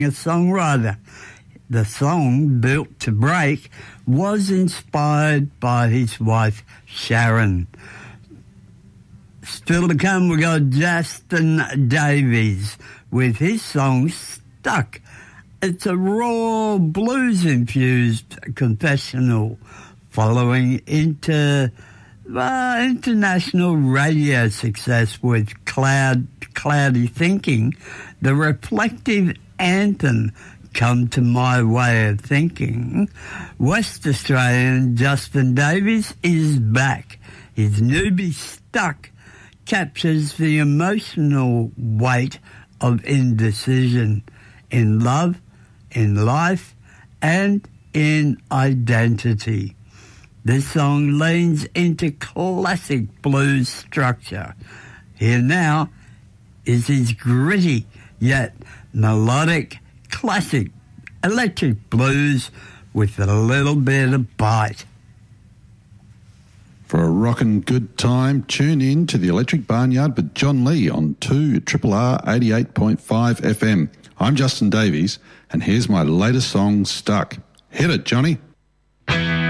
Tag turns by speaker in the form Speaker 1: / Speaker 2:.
Speaker 1: a songwriter. The song, Built to Break, was inspired by his wife, Sharon. Still to come, we got Justin Davies with his song, Stuck. It's a raw blues-infused confessional following international radio success with Cloudy Thinking. The reflective anthem, Come to My Way of Thinking. West Australian Justin Davies is back. His newbie Stuck captures the emotional weight of indecision in love, in life, and in identity. This song leans into classic blues structure. Here now is his gritty yet melodic classic electric blues with a little bit of bite.
Speaker 2: For a rockin' good time, tune in to the Electric Barnyard with John Lee on 2RR 88.5 FM. I'm Justin Davies, and here's my latest song, Stuck. Hit it, Johnny.